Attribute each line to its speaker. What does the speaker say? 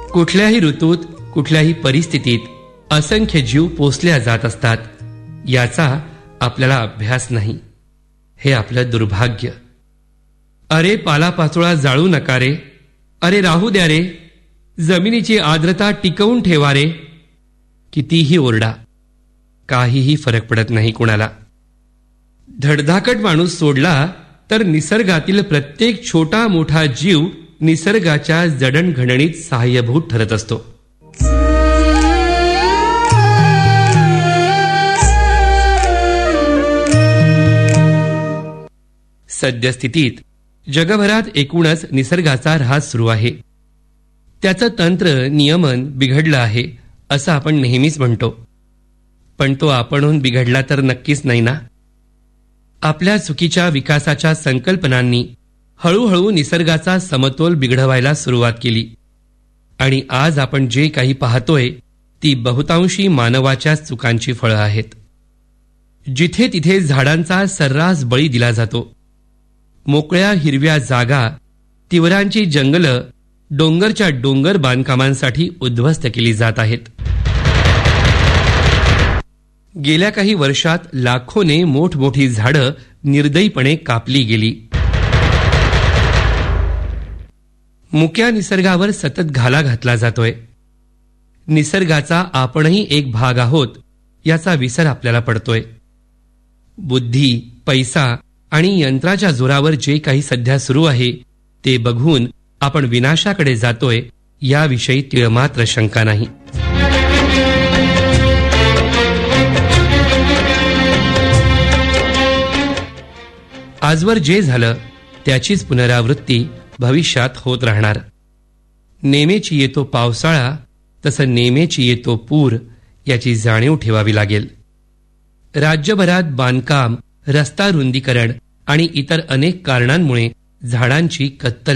Speaker 1: कुठल्याही ऋतूत, कुठल्याही परिस्थितीत असंख्य जीव पोसल्या जात असतात. याचा आपल्याला अभ्यास नाही. हे आपलं दुर्भाग्य. अरे पालापाचोळा जाळू नका रे, अरे राहू द्या रे, जमिनीची आर्द्रता टिकवून ठेवा रे. कितीही ओरडा, काहीही फरक पडत नाही कुणाला. धडधाकट माणूस सोडला तर निसर्गातील प्रत्येक छोटा मोठा जीव निसर्गाच्या जडणघडणीत सहाय्यभूत ठरत असतो. सद्यस्थितीत जगभरात एकूणच निसर्गाचा ऱ्हास सुरू आहे. त्याचं तंत्र नियमन बिघडलं आहे असं आपण नेहमीच म्हणतो. पण तो आपणहून बिघडला तर नक्कीच नाही ना. आपल्या चुकीच्या विकासाच्या संकल्पनांनी हळूहळू निसर्गाचा समतोल बिघडवायला सुरुवात केली. आणि आज आपण जे काही पाहतोय ती बहुतांशी मानवाच्या चुकांची फळं आहेत. जिथे तिथे झाडांचा सर्रास बळी दिला जातो. मोकळ्या हिरव्या जागा, तिवरांची जंगलं डोंगरच्या डोंगर बांधकामांसाठी उद्ध्वस्त केली जात आहेत. गेल्या काही वर्षात लाखोने मोठमोठी झाडं निर्दयीपणे कापली गेली. मुक्या निसर्गावर सतत घाला घातला जातोय. निसर्गाचा आपणही एक भाग आहोत याचा विसर आपल्याला पडतोय. बुद्धी, पैसा आणि यंत्राच्या जोरावर जे काही सध्या सुरू आहे ते बघून आपण विनाशाकडे जातोय याविषयी तिळमात्र शंका नाही. आजवर जे झालं त्याचीच पुनरावृत्ती भविष्यात होत राहणार. नेमेची येतो पावसाळा तसं नेमेची येतो पूर याची जाणीव ठेवावी लागेल. राज्यभरात बांधकाम, रस्ता रुंदीकरण आणि इतर अनेक कारणांमुळे झाडांची कत्तल